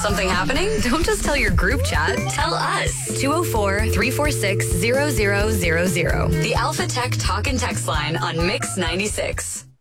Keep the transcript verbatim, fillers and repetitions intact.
Something happening? Don't just tell your group chat. Tell us. two oh four, three four six, zero zero zero zero. The Alpha Tech Talk and Text line on Mix ninety-six.